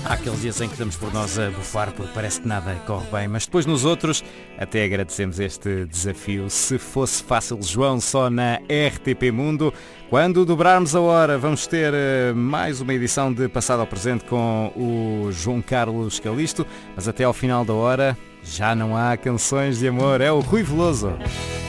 Há aqueles dias em que damos por nós a bufar porque parece que nada corre bem, mas depois nos outros até agradecemos este desafio. Se fosse fácil, João, só na RTP Mundo. Quando dobrarmos a hora vamos ter mais uma edição de Passado ao Presente com o João Carlos Calisto, mas até ao final da hora já não há canções de amor, é o Rui Veloso.